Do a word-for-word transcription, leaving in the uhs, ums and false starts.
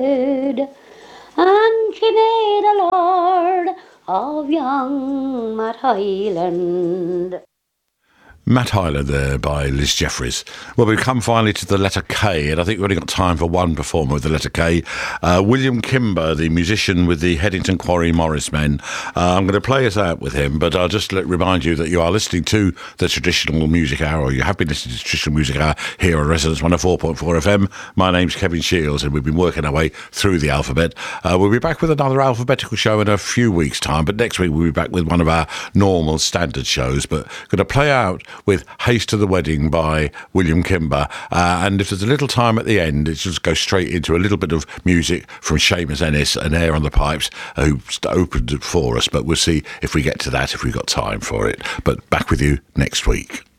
And she made a lord of young Matt Hyland. Matt Hyland there by Liz Jeffries. Well, we've come finally to the letter K, and I think we've only got time for one performer with the letter K. Uh, William Kimber, the musician with the Headington Quarry Morris Men. Uh, I'm going to play us out with him, but I'll just let, remind you that you are listening to the Traditional Music Hour, or you have been listening to the Traditional Music Hour here on Resonance one oh four point four F M. My name's Kevin Shields, and we've been working our way through the alphabet. Uh, we'll be back with another alphabetical show in a few weeks' time, but next week we'll be back with one of our normal standard shows, but going to play out with Haste to the Wedding by William Kimber. Uh, and if there's a little time at the end, it's just go straight into a little bit of music from Seamus Ennis and Air on the Pipes, uh, who opened it for us. But we'll see if we get to that, if we've got time for it. But back with you next week.